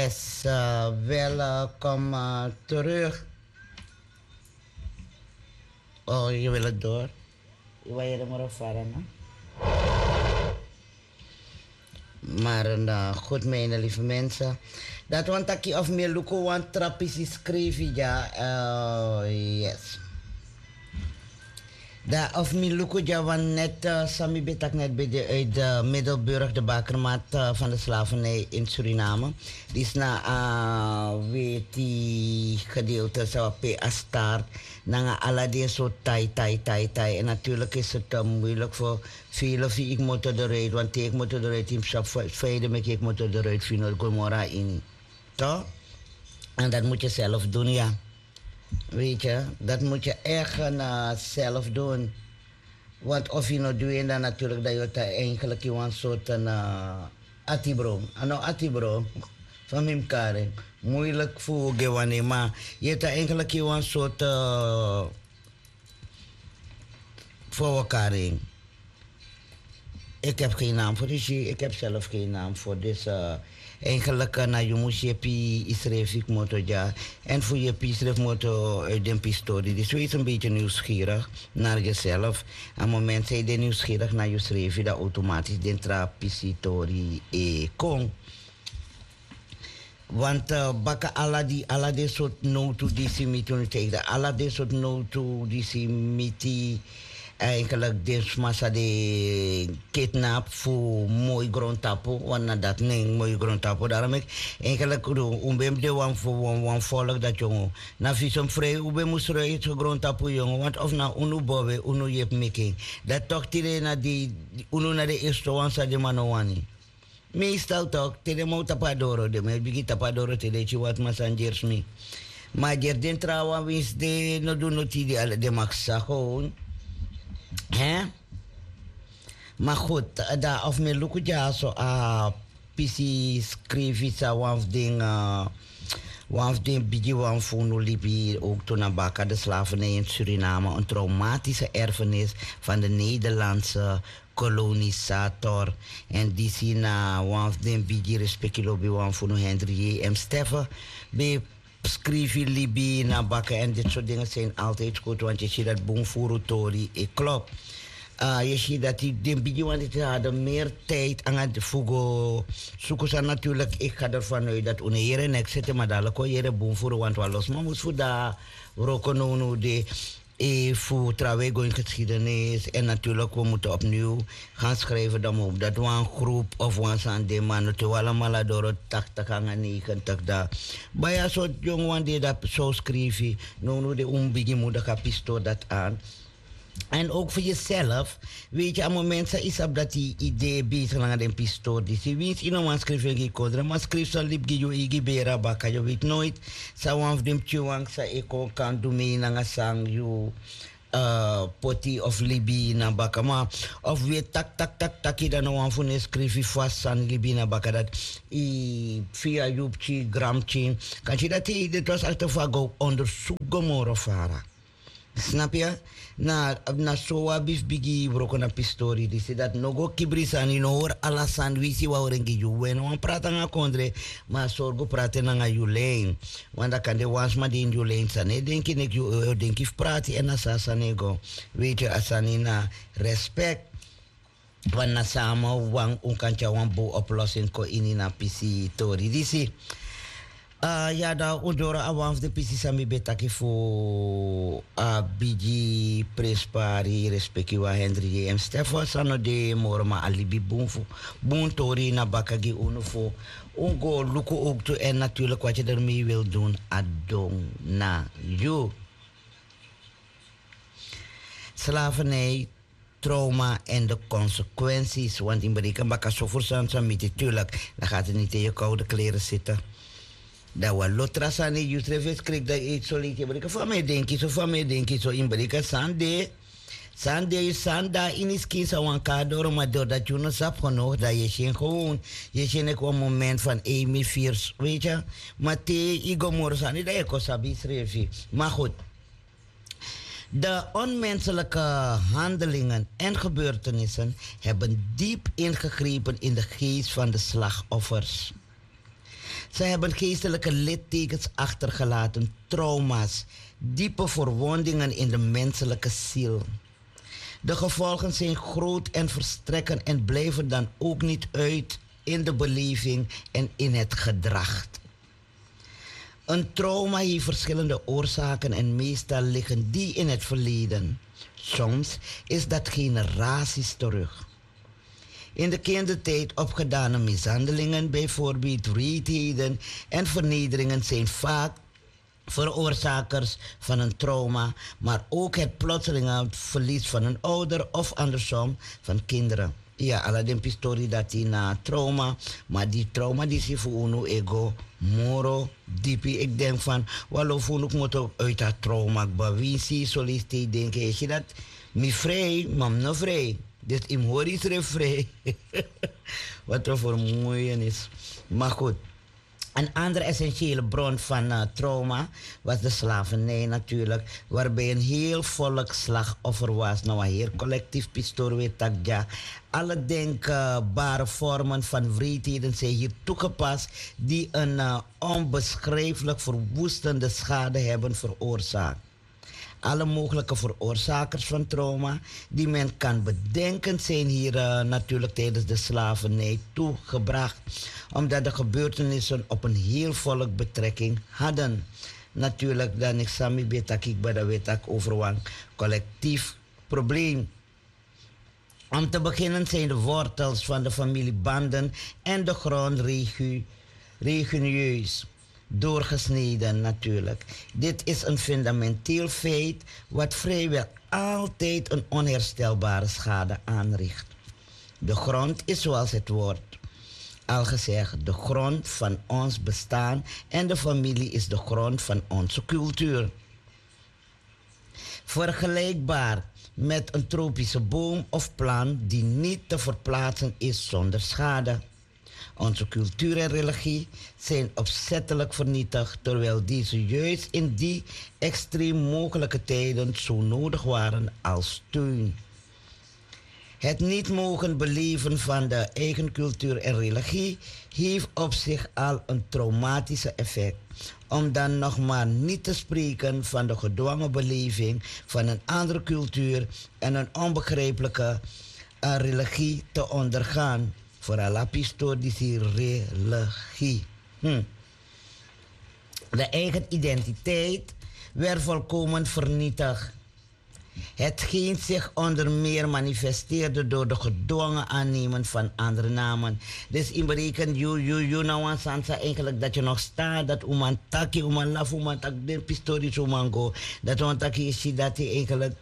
Yes, welkom terug. Oh, je wil het door? Je wil je maar opvaren, maar goed mijne lieve mensen. Dat want ik of me luko want trapisi schreef ja. Yes. Da of me luko ja want net sami betak net bij de uit de Middelburg de bakermat van de slavernij in Suriname. Die is na weet die gedeelte zo pe astart. Na alle zo tai. En natuurlijk is het moeilijk voor velen wie ik moet eruit, want ik moet eruit in shop vijden met ik moet eruit vinden Gomorra in. Toch? En dat moet je zelf doen, ja. Weet je, dat moet je echt zelf doen. Want of je nou doet, dan natuurlijk dat je het eigenlijk een soort atibro. Ano atibro van mijn karen. Moeilijk voor gewane, maar je hebt eigenlijk een soort voor elkaar. Ik heb geen naam voor die ik heb zelf geen naam voor. Dus eigenlijk na je moest je schrijven motor ja. En voor je schrijf motor uit de pistorie. Dus wees een beetje nieuwsgierig naar jezelf. En het moment dat je nieuwsgierig naar je schrijf, dat automatisch de trapistorie kon. Want bakken alla die soort notu die simiti tegen alla die soort notu die simiti eigenlijk des massa de kidnap voor mooi grondtapo want dat nee mooi grondtapo daarom ik eigenlijk bem de wan volk dat jongen na visum vrij ube moest het grondtapo jongen want of na unu bobe unu jep making dat toch tire na die unu na de eerste wan sa de manowani. Meestal toch, tede mo tapadoro, de me bigi tapadoro tede chi wat masangers mi. Maar je den trouwen wist de no do no ti de maxa gewoon. Hè? Maar goed, daar of me luku ja so pisi skrivisa one ding bigi wan funu libi ook toen naar Baka de slavernij in Suriname, een traumatische erfenis van de Nederlandse kolonisator. En die zien na one ding bigi respectilo bij wan funu Henry M. Steffen bij schrijven libi naar Baka en dit soort dingen zijn altijd goed, want je ziet dat boomvoeren tori, ik klopt. Je ziet dat die bigi want die hadden meer tijd aan het voegen. Zoeken ze natuurlijk, ik ga ervan uit dat een heren nek zitten, maar dadelijk kon je boom voeren, want we los. Maar moest voor daar roken de voor Trawego in geschiedenis. En natuurlijk, we moeten opnieuw gaan schrijven dan op dat we een groep of we zijn de man, het is allemaal door het 80 en 90 daar. Maar ja, zo'n jongen die dat zo schrijven, nou de onbigi moeder gaat pistool dat aan. En ook voor jezelf, weet je, aan momenten is op dat die idee bezig aan de pistool. Dus je weet, in een schrijven gekozen, maar schrijf zo liep je igi bera baka, je weet nooit. Sa wan van dem tjuwang sa eko kan doen mee naar sang you poti of libi na baka, maar of weer tak je dan wan van schrijven vast aan libi na baka dat via jupchi gramchi. Kan je dat dit was echt een onderzoek gemoro vara. Snap je? Na soa bif bigi broko na pistori di se dat nogo kibrisani no hor ala sandwisi wa orengi juwe no prata nga kondre ma sorgo prate na nga yulein wanda kande wans ma din yulein sane denki nek yu denki prati en asasa nego weet je asani na respect wana sama wang unkancha wan bo oplossing ko ini na pisi tori disi. Ja, da odora awaf de pisi sami betaki fo bigi prespari respectiva Henry M. Stefan sano de morma alibi boon tori na bakagi uno fo ongo luko ook to en natuurlijk wat je ermee wil doen adong na you. Slavernij, trauma en de consequenties, want in Amerika baka zo voor natuurlijk, dan gaat het niet in je koude kleren zitten. Dat was lotra sane jutreves kreeg dat iets zo liet je van mij denk je zo in Amerika sanda in is kinsa wan kador maar doordat je nog sap genoeg dat je gewoon je een moment van Amy Fierce weet je maar te igomor sane dat je kosabi schreef maar goed. De onmenselijke handelingen en gebeurtenissen hebben diep ingegrepen in de geest van de slachtoffers. Ze hebben geestelijke littekens achtergelaten, trauma's, diepe verwondingen in de menselijke ziel. De gevolgen zijn groot en verstrekken en blijven dan ook niet uit in de beleving en in het gedrag. Een trauma heeft verschillende oorzaken en meestal liggen die in het verleden. Soms is dat generaties terug. In de kindertijd opgedane mishandelingen, bijvoorbeeld wreedheden en vernederingen, zijn vaak veroorzakers van een trauma, maar ook het plotselinge verlies van een ouder of andersom van kinderen. Ja, alle pistori dat die na trauma, maar die trauma die si voor uno ego moro diepi. Ik denk van, wallo voor moet ook uit dat trauma, maar wie zie soliste denk je dat mi vrij, mam no vrij. Dus im hoor is vrij. Wat een vermoeienis. Maar goed. Een andere essentiële bron van trauma was de slavernij natuurlijk, waarbij een heel volk slachtoffer was. Nou, hier collectief pistoor takja. Alle denkbare vormen van wreedheden zijn hier toegepast die een onbeschrijfelijk verwoestende schade hebben veroorzaakt. Alle mogelijke veroorzakers van trauma die men kan bedenken zijn hier natuurlijk tijdens de slavernij toegebracht. Omdat de gebeurtenissen op een heel volk betrekking hadden. Natuurlijk dan ik sami betak ik bij de wetak over een collectief probleem. Om te beginnen zijn de wortels van de familiebanden en de grond religieus doorgesneden natuurlijk. Dit is een fundamenteel feit wat vrijwel altijd een onherstelbare schade aanricht. De grond is zoals het wordt al gezegd de grond van ons bestaan en de familie is de grond van onze cultuur. Vergelijkbaar met een tropische boom of plant die niet te verplaatsen is zonder schade. Onze cultuur en religie zijn opzettelijk vernietigd, terwijl deze juist in die extreem mogelijke tijden zo nodig waren als steun. Het niet mogen beleven van de eigen cultuur en religie heeft op zich al een traumatische effect. Om dan nog maar niet te spreken van de gedwongen beleving van een andere cultuur en een onbegrijpelijke religie te ondergaan. Vooral la historische religie. De eigen identiteit werd volkomen vernietigd. Hetgeen zich onder meer manifesteerde door de gedwongen aannemen van andere namen. Dus in berekent, you nou sansa eigenlijk dat je nog staat, dat oman taki, oman laf, oman tak, den pistoris oman go. Dat oman taki is dat hij eigenlijk,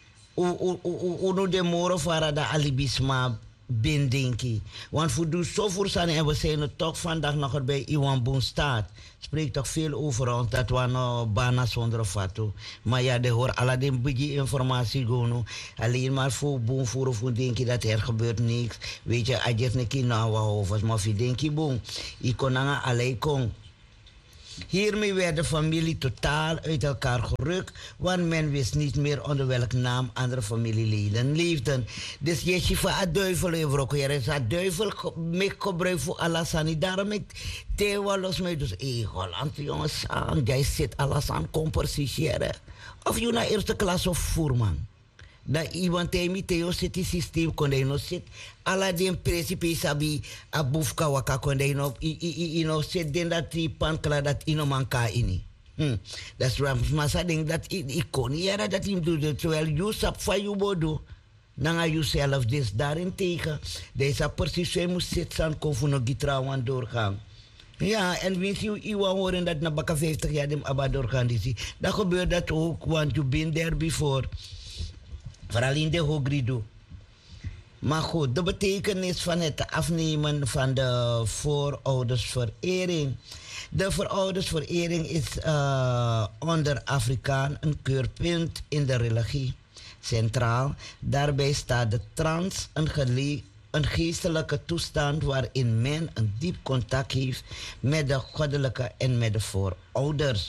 uno de moro vara da alibisma bindinki. Want voor dus zo voor zijn en we zijn er toch vandaag nog bij Iwan Boon staat. Spreekt toch veel over ons dat we nou bijna zonder fatu. Maar ja, de hoor alle die beetje informatie gewoon. Alleen maar voor boom voor denk je dat er gebeurt niks. Weet je, als je het niet nou hoofd, maar voor denk je boom. Ik kon aan alleen kon. Hiermee werd de familie totaal uit elkaar gerukt, want men wist niet meer onder welke naam andere familieleden leefden. Dus je ziet van het duivel heeft ook weer eens het duivel met gebruik voor alles aan. Daarom ik tewa los mee. Dus Holland jongens, jij zit alles aan compositiëren. Of je naar eerste klas of voerman. Dat iemand tegen Theo zit in systeem kon hij nog zit. Alla die principe sabi abufka waka kon hij nog ino zit den dat die pankla dat ino manka ini. Dat is waarom masa denk dat ik kon niet dat hij doet terwijl je sap van je bodo. Nanga jezelf dus daarentegen deze precies zo moet zitten kon voor nog gitrouwen doorgaan. Ja, en wist je iwan horen dat na baka 50 jaar dem abba doorgaan die. Dat gebeurt dat ook, want je bent there before. Vooral in de Hogrido. Maar goed, de betekenis van het afnemen van de vooroudersverering. De vooroudersverering is onder Afrikaan een keurpunt in de religie. Centraal, daarbij staat de trance, een geestelijke toestand waarin men een diep contact heeft met de goddelijke en met de voorouders.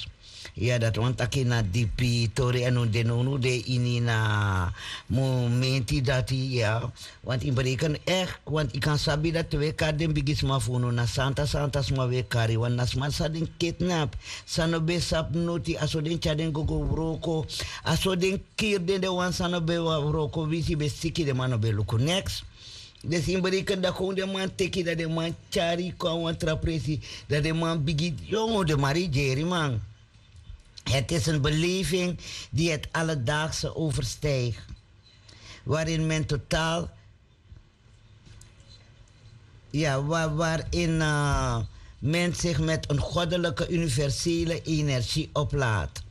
Ja, dat want aki na dipi tori en de nonu de ini na momenti dat ja. Want in bereken echt, want ik kan sabi dat twee kaden bigis ma funo na Santa Santa sma we kari. Want na sma sa den kidnap, sano be sap noti, aso den chaden gogo broko, aso den kir den de wan sano be wa broko, visi be siki de mano be luku next. Dus in bereken dat gewoon de man teki, dat de man chari kwa wan trapresi, dat de man bigi, jongen de mari jeri man. Het is een beleving die het alledaagse overstijgt, waarin men totaal, ja, waarin men zich met een goddelijke universele energie oplaadt.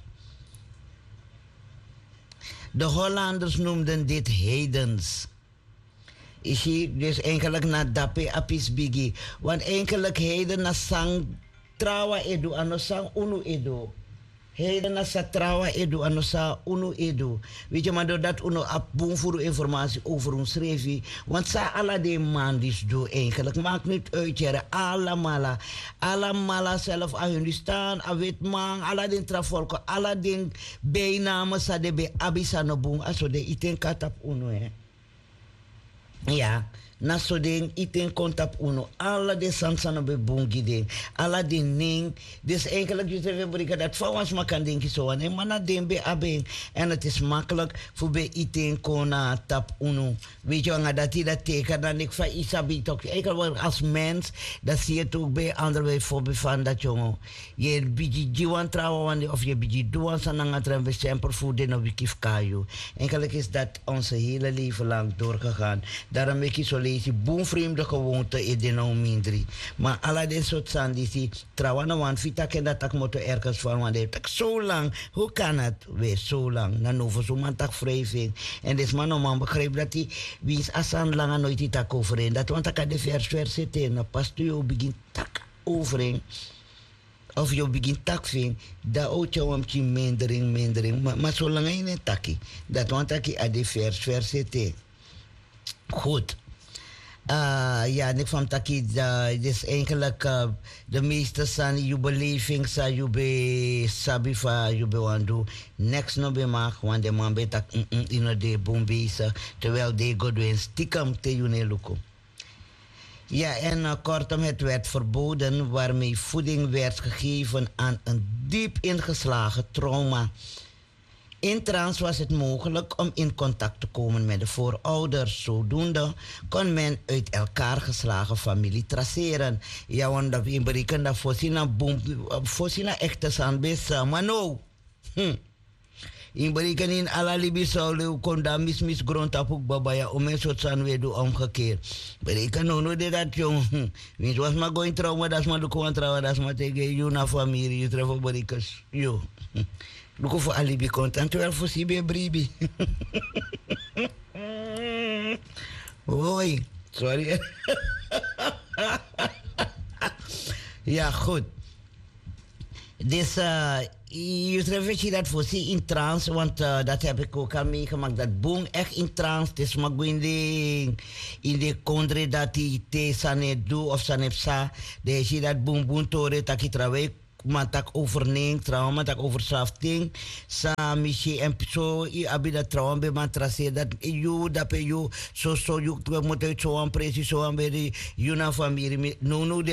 De Hollanders noemden dit heidens. Is hier dus eigenlijk naar dape apis bigi, want eigenlijk heden na sang trawa edu anosang unu edu. Heden na sa trawa edu anosa unu edu. Weet je, maar doordat uno ap boom voor informatie over ons schreef. Want sa alla de man die do eigenlijk. Maakt niet uit, jere. Alla mala zelf aan hun staan. A wit man. Alla den trafolko. Alla den bijnamen sa de be abisa no boom. Aso de iten katap uno he. Ja. Na so ding iten kontap uno. Alla de sansano be bungi ding. Alla de ning. Dus eigenlijk dus even breken dat van ons maar kan denken zo. En maar na den be abeng. En het is makkelijk voor be iten kona tap uno. Weet je wat dat die dat teken dan ik van isabi toch. Eigenlijk als mens dat zie je toch bij andere wij voor van dat jongen. Je biji jiwan trouwen of je biji doan sananga trouwen semper voor de no wikif kayu. Eigenlijk is dat onze hele leven lang doorgegaan. Daarom ik zo lees boomvreemde gewoonte in de nou mindri. Maar alle dit soort sandisi trouwen want vita ken dat tak moto ergens van want heeft tak zo lang. Hoe kan het weer zo lang? Dan over zo'n man tak wrijving. En dus man begreep dat hij wie is asan lang nooit die tak overeen. Dat want ik de vers zitten. Dan pas tu je begint tak overeen. Of je begint tak ving, dat ook je wamtje mindering. Maar zolang je niet takkie. Dat want ik aan de vers zitten. Goed. Ja, ik vond dat het is eigenlijk de meeste zijn je beleving, je be sabi van je be wandu. Next no be mag, want de man betak in de boom bezig, terwijl de godwin stiekem te june luko. Ja, en kortom, het werd verboden waarmee voeding werd gegeven aan een diep ingeslagen trauma. In trance was het mogelijk om in contact te komen met de voorouders. Zodoende kon men uit elkaar geslagen familie traceren. Ja, want dat in bereken dat voorzien echte sanbesa. Maar nou, in bereken in alla libi zou kon daar mis grond op ook babaya om een soort sanwedu omgekeerd. Bereken no de dat jong. Wie was maar going trauma, dat is maar de contra, dat is maar tegen je na familie, je treft op bereken. Jo. Look voor alibi content, terwijl voor Sibe Bribi. Hoi, sorry. Ja, goed. Dus je treft je dat voor sie in trance, want dat heb ik ook al meegemaakt. Dat boom echt in trance. Het is maar in de kondre dat die te sanet doe of sanepsa. Dus je dat boom tore tak je trouwens. Maar tak overneemt, trauma, tak oversafting, sa michi en zo, i abi dat trauma be man trace dat you dat pe you so you moet uit zo aan precies zo aan bij de juna familie, no de